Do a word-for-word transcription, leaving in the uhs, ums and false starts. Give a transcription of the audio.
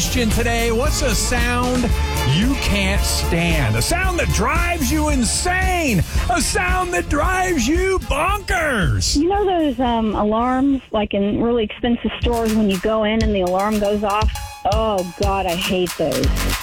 Question today, what's a sound you can't stand? A sound that drives you insane? A sound that drives you bonkers? You know those um, alarms, like in really expensive stores when you go in and the alarm goes off? Oh, God, I hate those.